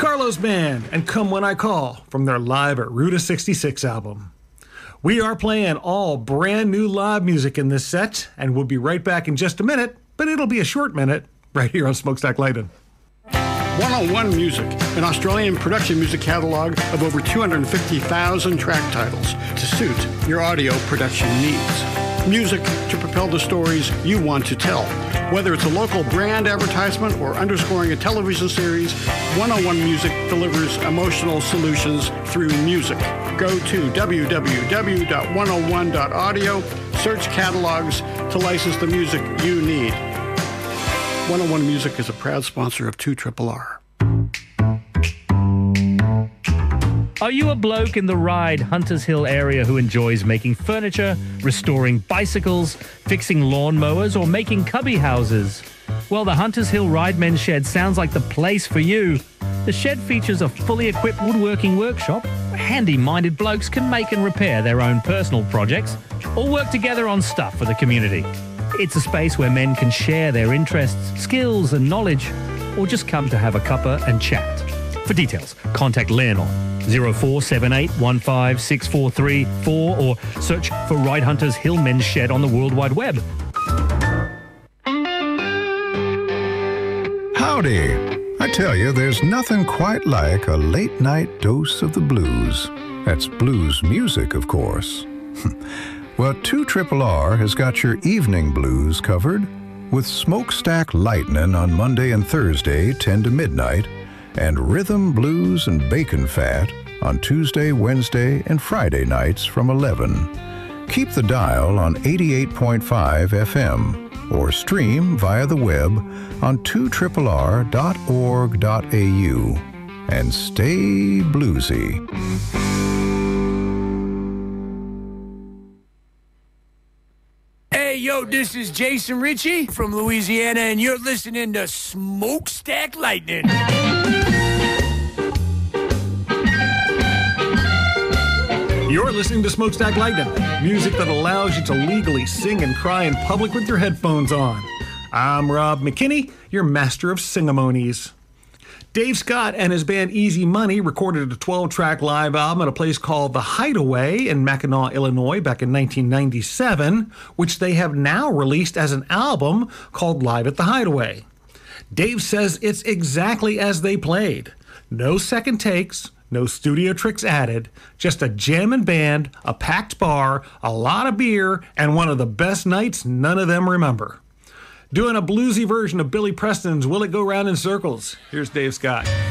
Carlos Band and Come When I Call from their Live at Ruta 66 album. We are playing all brand new live music in this set, and we'll be right back in just a minute, but it'll be a short minute right here on Smokestack Lightning. 101 Music, an Australian production music catalog of over 250,000 track titles to suit your audio production needs. Music to propel the stories you want to tell. Whether it's a local brand advertisement or underscoring a television series, 101 Music delivers emotional solutions through music. Go to www.101.audio, search catalogs to license the music you need. 101 Music is a proud sponsor of 2RRR. Are you a bloke in the Ryde, Hunters Hill area who enjoys making furniture, restoring bicycles, fixing lawnmowers, or making cubby houses? Well, the Hunters Hill Ryde Men's Shed sounds like the place for you. The shed features a fully equipped woodworking workshop where handy-minded blokes can make and repair their own personal projects or work together on stuff for the community. It's a space where men can share their interests, skills and knowledge, or just come to have a cuppa and chat. For details, contact Len on 0478156434 or search for Ryde Hunters Hill Men's Shed on the World Wide Web. Howdy! I tell you, there's nothing quite like a late-night dose of the blues. That's blues music, of course. Well, 2RRR has got your evening blues covered with Smokestack Lightning on Monday and Thursday, 10 to midnight, and Rhythm, Blues, and Bacon Fat on Tuesday, Wednesday, and Friday nights from 11. Keep the dial on 88.5 FM or stream via the web on 2RRR.org.au and stay bluesy. Hey, yo, this is Jason Ritchie from Louisiana, and you're listening to Smokestack Lightning. You're listening to Smokestack Lightning, music that allows you to legally sing and cry in public with your headphones on. I'm Rob McKinney, your master of singamonies. Dave Scott and his band Easy Money recorded a 12-track live album at a place called The Hideaway in Mackinac, Illinois back in 1997, which they have now released as an album called Live at the Hideaway. Dave says it's exactly as they played. No second takes, no studio tricks added, just a jammin' band, a packed bar, a lot of beer, and one of the best nights none of them remember. Doing a bluesy version of Billy Preston's Will It Go Round in Circles. Here's Dave Scott.